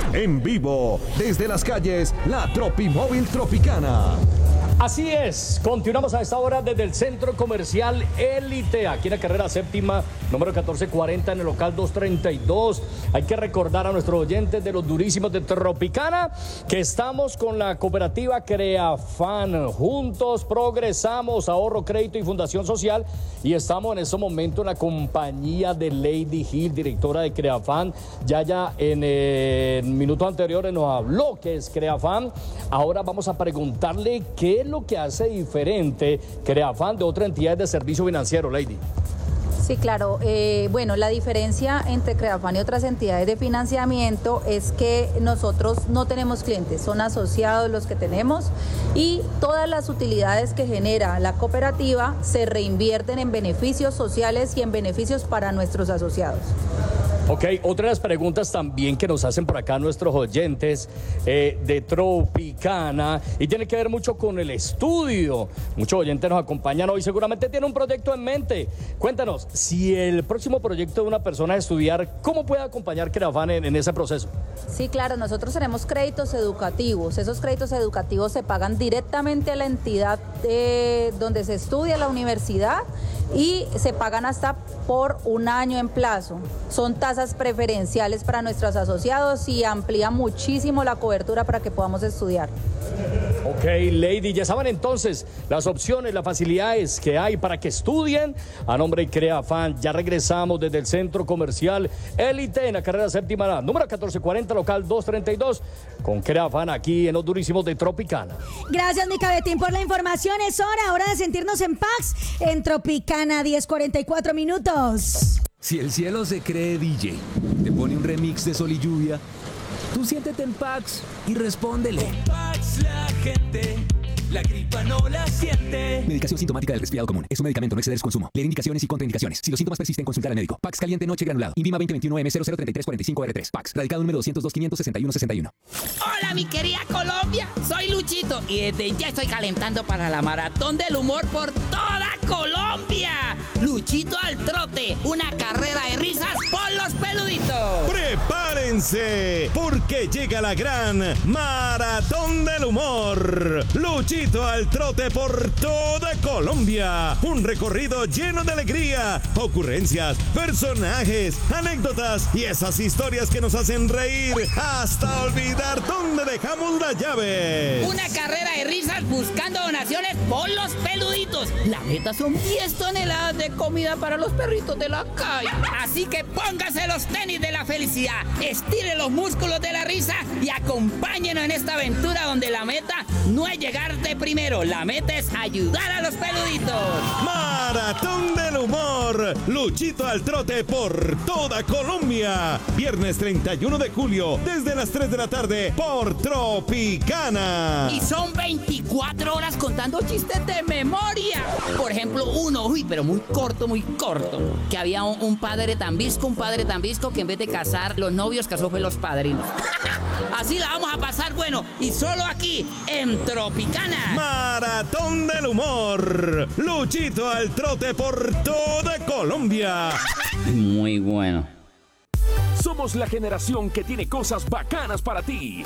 En vivo, desde las calles, la Tropimóvil Tropicana. Así es, continuamos a esta hora desde el Centro Comercial Élite, aquí en la carrera séptima, número 1440, en el local 232. Hay que recordar a nuestros oyentes de los durísimos de Tropicana que estamos con la cooperativa Creafan. Juntos progresamos, ahorro, crédito y fundación social. Y estamos en este momento en la compañía de Lady Hill, directora de Creafan. Ya en minutos anteriores nos habló que es Creafan. Ahora vamos a preguntarle qué es lo que hace diferente Creafan de otras entidades de servicio financiero, Lady. Sí, claro. Bueno, la diferencia entre Creafan y otras entidades de financiamiento es que nosotros no tenemos clientes, son asociados los que tenemos y todas las utilidades que genera la cooperativa se reinvierten en beneficios sociales y en beneficios para nuestros asociados. Ok, otra de las preguntas también que nos hacen por acá nuestros oyentes de Tropicana y tiene que ver mucho con el estudio. Muchos oyentes nos acompañan hoy, seguramente tiene un proyecto en mente. Cuéntanos, si el próximo proyecto de una persona es estudiar, ¿cómo puede acompañar Creafan en ese proceso? Sí, claro, nosotros tenemos créditos educativos. Esos créditos educativos se pagan directamente a la entidad donde se estudia, la universidad, y se pagan hasta por un año en plazo. Son tasas preferenciales para nuestros asociados y amplía muchísimo la cobertura para que podamos estudiar. Ok, Lady, ya saben entonces las opciones, las facilidades que hay para que estudien a nombre de Creafan. Ya regresamos desde el Centro Comercial Élite en la carrera séptima, número 1440, local 232, con Creafan aquí en los durísimos de Tropicana. Gracias, mi Cabetín, por la información. Es hora de sentirnos en paz en Tropicana, 10:44 minutos. Si el cielo se cree DJ, te pone un remix de Sol y Lluvia, tú siéntete en Pax y respóndele. Con Pax la gente, la gripa no la siente. Medicación sintomática del resfriado común. Es un medicamento, no exceder su consumo. Leer indicaciones y contraindicaciones. Si los síntomas persisten, consultar al médico. Pax caliente noche granulado. INVIMA 2021M003345R3. Pax. Radicado número 202-561-61. Hola, mi querida Colombia. Soy Luchito y desde ya estoy calentando para la maratón del humor por toda Colombia. Luchito al trote. Una carrera de risas por los peluditos. ¡Prepárense! Porque llega la gran Maratón del Humor. Luchito al trote por toda Colombia. Un recorrido lleno de alegría, ocurrencias, personajes, anécdotas y esas historias que nos hacen reír hasta olvidar dónde dejamos la llave. Una carrera de risas buscando donaciones por los peluditos. La meta son 10 toneladas de comida para los perritos de la calle. Así que póngase los tenis de la felicidad, estire los músculos de la risa y acompáñenos en esta aventura donde la meta no es llegar de primero, la meta es ayudar a los peluditos. Maratón del Humor. Luchito al trote por toda Colombia. Viernes 31 de julio, desde las 3 de la tarde, por Tropicana. Y son 24 horas contando chistes de memoria. Por ejemplo, uno, pero muy corto, que había un padre tan visco que en vez de casar los novios, casó fue los padrinos. Así la vamos a pasar bueno, y solo aquí, en Tropicana. Maratón del Humor. Luchito al trote por toda Colombia. Muy bueno. Somos la generación que tiene cosas bacanas para ti.